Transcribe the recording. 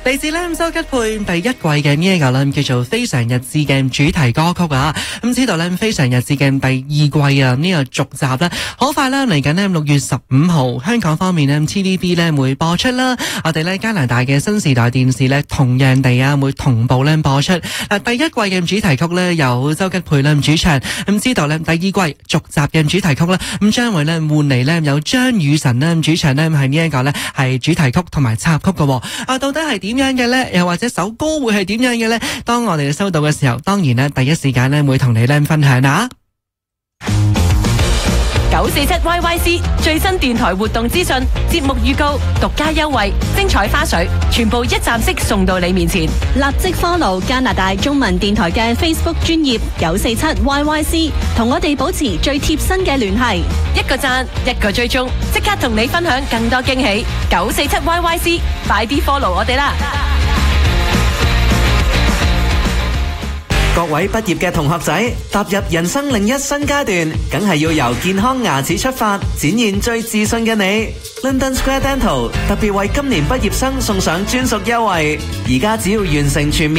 嚟自咧周吉佩第一季嘅呢一個咧叫做《非常日誌》嘅主題歌曲啊。咁知道咧《非常日誌》嘅第二季啊呢個續集咧，好快啦嚟緊咧6月15號香港方面咧 TVB 咧會播出啦。我哋咧加拿大嘅新時代電視咧同樣地啊會同步咧播出。第一季嘅主題曲咧由周吉佩咧主唱。咁知道咧第二季續集嘅主題曲咧咁將會咧換嚟咧有張雨晨咧主唱咧係呢一個咧係主題曲同埋插曲嘅。到底係點樣嘅咧？又或者首歌會係點樣嘅咧？當我哋收到嘅時候，當然咧第一時間咧會同你咧分享啊。 947YYC 最新電台活動資訊、節目預告、獨家優惠、精彩花絮，全部一站式送到你面前。 立即 follow 加拿大中文電台嘅 Facebook 專頁947YYC， 同我哋保持最貼身嘅聯繫。 一個讚，一個追蹤，即刻同你分享更多驚喜。947YYC， 快啲 follow 我哋啦！ 各位畢業嘅同學仔，踏入人生另一新階段，梗係要由健康牙齒出發，展現最自信嘅你。London Square Dental 特別為今年畢業生送上專屬優惠，而家只要完成全面